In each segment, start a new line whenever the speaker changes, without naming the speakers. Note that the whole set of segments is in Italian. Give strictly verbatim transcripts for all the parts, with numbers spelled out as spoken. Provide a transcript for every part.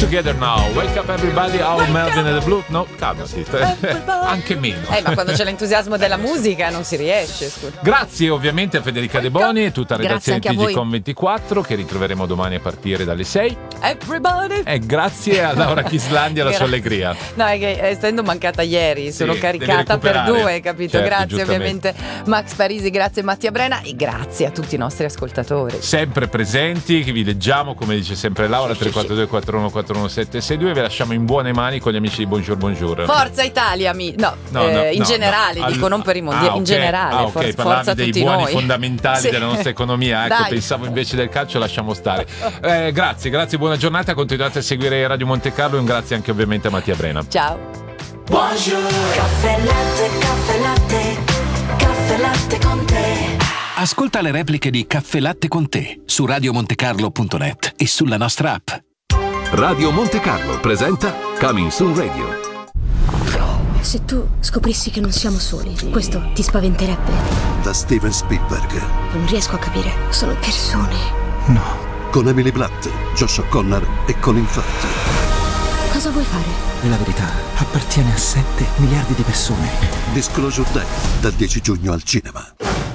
Together Now, Wake Up Everybody, Our Melvin and the Blue. No, calmati, anche meno.
Eh, ma quando c'è l'entusiasmo della musica non si riesce, scusa.
Grazie ovviamente a Federica De Boni e tutta la redazione di T G Com ventiquattro, che ritroveremo domani a partire dalle sei.
Everybody.
E grazie a Laura Chislandia e alla sua allegria.
No, è che essendo mancata ieri sono sì, caricata per due, capito?
Certo,
grazie ovviamente Max Parisi, grazie Mattia Brena e grazie a tutti i nostri ascoltatori.
Sempre presenti, che vi leggiamo, come dice sempre Laura, tre quattro due quattro uno quattro uno sette sei due. Vi lasciamo in buone mani con gli amici di Bonjour Bonjour.
Forza Italia, mi... no,
no,
eh,
no
in
no,
generale,
no.
dico
Al...
non per i mondiali,
ah, okay.
in generale.
Ah, ok,
forza,
parlavi
forza
dei
tutti
buoni
noi.
fondamentali
Sì.
della nostra economia, ecco,
Dai.
pensavo invece del calcio, lasciamo stare. Eh, grazie, grazie, buona giornata, continuate a seguire Radio Monte Carlo e un grazie anche ovviamente a Mattia Brena.
Ciao.
Bonjour. Caffè latte, caffè latte, caffè latte con te.
Ascolta le repliche di Caffè Latte con te su radio montecarlo punto net e sulla nostra app.
Radio Monte Carlo presenta Coming Soon Radio.
Se tu scoprissi che non siamo soli, questo ti spaventerebbe?
Da Steven Spielberg.
Non riesco a capire, sono persone.
No. Con Emily Blunt, Josh O'Connor e Colin Firth.
Cosa vuoi fare?
La verità appartiene a sette miliardi di persone.
Disclosure Day, dal dieci giugno al cinema.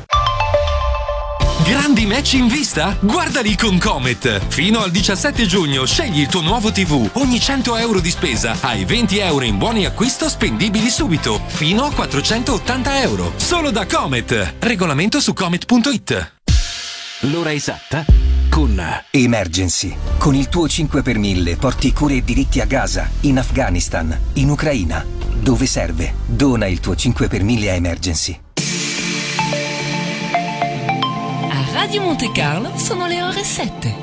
Grandi match in vista? Guardali con Comet! Fino al diciassette giugno scegli il tuo nuovo tivù. Ogni cento euro di spesa hai venti euro in buoni acquisto spendibili subito. Fino a quattrocentottanta euro. Solo da Comet. Regolamento su comet punto it. L'ora esatta con
Emergency. Con il tuo cinque per mille porti cure e diritti a Gaza, in Afghanistan, in Ucraina. Dove serve? Dona il tuo cinque per mille a Emergency.
Radio Monte Carlo sono le ore sette.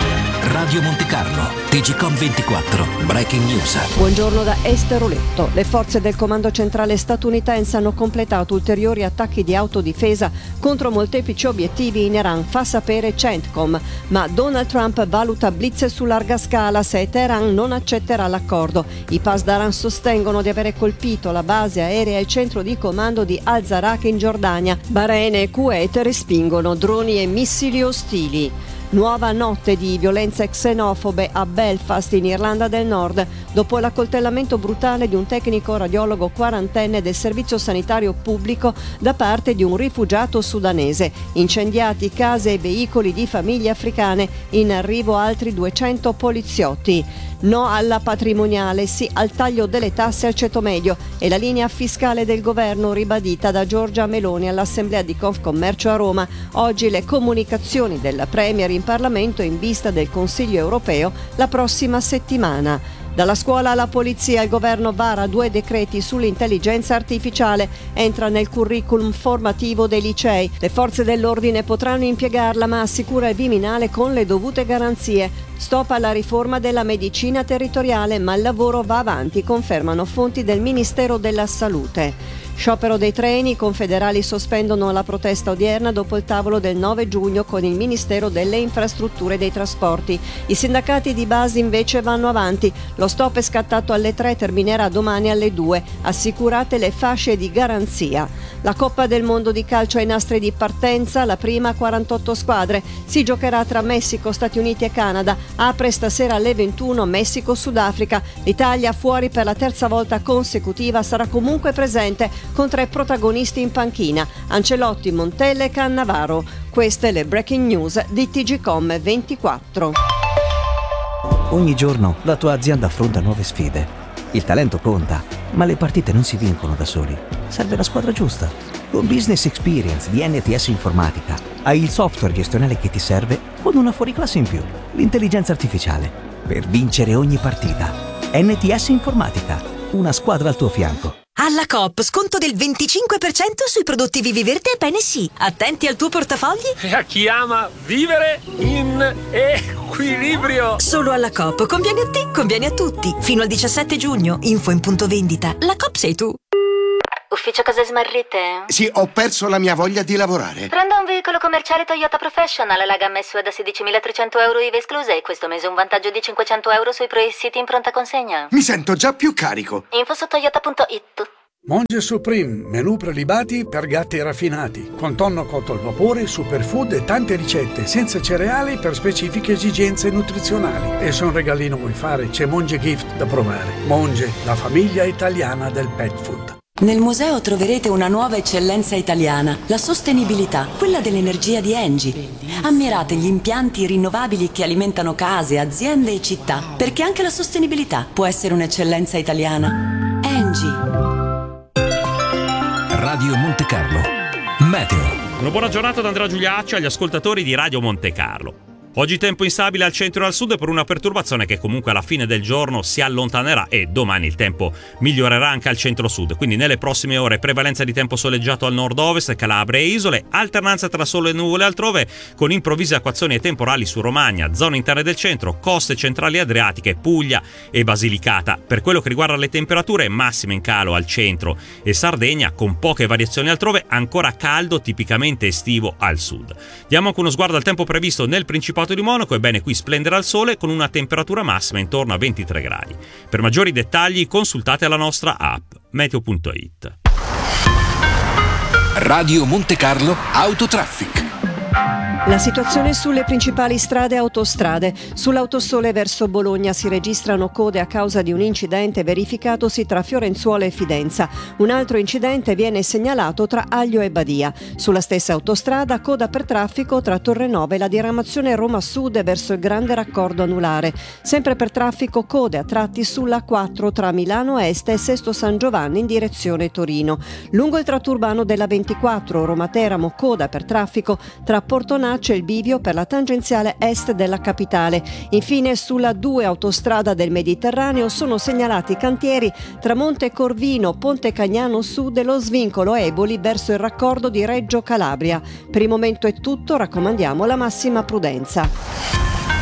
Radio Monte Carlo, T G Com ventiquattro, Breaking News.
Buongiorno da Esteroletto. Le forze del comando centrale statunitense hanno completato ulteriori attacchi di autodifesa contro molteplici obiettivi in Iran, fa sapere CENTCOM. Ma Donald Trump valuta blitz su larga scala se Teheran non accetterà l'accordo. I Pasdaran sostengono di avere colpito la base aerea e il centro di comando di Al-Zarak in Giordania. Bahrain e Kuwait respingono droni e missili ostili. Nuova notte di violenze xenofobe a Belfast in Irlanda del Nord dopo l'accoltellamento brutale di un tecnico radiologo quarantenne del servizio sanitario pubblico da parte di un rifugiato sudanese. Incendiati case e veicoli di famiglie africane, in arrivo altri duecento poliziotti. No alla patrimoniale, sì al taglio delle tasse al ceto medio e la linea fiscale del governo ribadita da Giorgia Meloni all'Assemblea di Confcommercio a Roma. Oggi le comunicazioni della Premier in Parlamento in vista del Consiglio europeo la prossima settimana. Dalla scuola alla polizia il governo vara due decreti sull'intelligenza artificiale, entra nel curriculum formativo dei licei. Le forze dell'ordine potranno impiegarla ma assicura il Viminale con le dovute garanzie. Stop alla riforma della medicina territoriale ma il lavoro va avanti, confermano fonti del Ministero della Salute. Sciopero dei treni, i confederali sospendono la protesta odierna dopo il tavolo del nove giugno con il Ministero delle Infrastrutture e dei Trasporti. I sindacati di base invece vanno avanti. Lo stop è scattato alle tre, terminerà domani alle due. Assicurate le fasce di garanzia. La Coppa del Mondo di calcio ai nastri di partenza, la prima quarantotto squadre. Si giocherà tra Messico, Stati Uniti e Canada. Apre stasera alle ventuno Messico-Sudafrica. L'Italia, fuori per la terza volta consecutiva, sarà comunque presente con tre protagonisti in panchina, Ancelotti, Montella e Cannavaro. Queste le breaking news di T G Com ventiquattro.
Ogni giorno la tua azienda affronta nuove sfide. Il talento conta, ma le partite non si vincono da soli. Serve la squadra giusta. Con Business Experience di N T S Informatica hai il software gestionale che ti serve con una fuoriclasse in più, l'intelligenza artificiale, per vincere ogni partita. N T S Informatica, una squadra al tuo fianco.
Alla Coop, sconto del venticinque per cento sui prodotti Viviverde e Bene Sì. Attenti al tuo portafogli.
E a chi ama vivere in equilibrio.
Solo alla Coop, conviene a te, conviene a tutti. Fino al diciassette giugno, info in punto vendita. La Coop sei tu.
Ufficio cose smarrite?
Sì, ho perso la mia voglia di lavorare.
Prendo un veicolo commerciale Toyota Professional, la gamma S U V da sedicimilatrecento euro I V A escluse e questo mese un vantaggio di cinquecento euro sui pre-siti in pronta consegna.
Mi sento già più carico.
Info su toyota punto it.
Monge Supreme, menù prelibati per gatti raffinati, con tonno cotto al vapore, superfood e tante ricette, senza cereali per specifiche esigenze nutrizionali. E se un regalino vuoi fare, c'è Monge Gift da provare. Monge, la famiglia italiana del pet food.
Nel museo troverete una nuova eccellenza italiana, la sostenibilità, quella dell'energia di Engie. Ammirate gli impianti rinnovabili che alimentano case, aziende e città, perché anche la sostenibilità può essere un'eccellenza italiana. Engie.
Radio Monte Carlo. Meteo.
Una buona giornata da Andrea Giuliaccio agli ascoltatori di Radio Monte Carlo. Oggi tempo instabile al centro e al sud per una perturbazione che comunque alla fine del giorno si allontanerà e domani il tempo migliorerà anche al centro-sud. Quindi nelle prossime ore prevalenza di tempo soleggiato al nord-ovest, Calabria e isole, alternanza tra sole e nuvole altrove con improvvise acquazzoni e temporali su Romagna, zone interne del centro, coste centrali adriatiche, Puglia e Basilicata. Per quello che riguarda le temperature, massime in calo al centro e Sardegna con poche variazioni altrove, ancora caldo tipicamente estivo al sud. Diamo anche uno sguardo al tempo previsto nel Principato di Monaco. Ebbene, qui splenderà il sole con una temperatura massima intorno a ventitré gradi. Per maggiori dettagli consultate la nostra app meteo punto it.
Radio Monte Carlo Autotraffic.
La situazione sulle principali strade e autostrade. Sull'autosole verso Bologna si registrano code a causa di un incidente verificatosi tra Fiorenzuola e Fidenza. Un altro incidente viene segnalato tra Aglio e Badia. Sulla stessa autostrada coda per traffico tra Torrenove e la diramazione Roma Sud verso il grande raccordo anulare. Sempre per traffico code a tratti sulla quattro tra Milano Est e Sesto San Giovanni in direzione Torino. Lungo il tratto urbano della ventiquattro Roma Teramo coda per traffico tra Portonaccio e il bivio per la tangenziale est della capitale. Infine sulla due autostrada del Mediterraneo sono segnalati cantieri tra Monte Corvino, Ponte Cagnano Sud e lo svincolo Eboli verso il raccordo di Reggio Calabria. Per il momento è tutto, raccomandiamo la massima prudenza.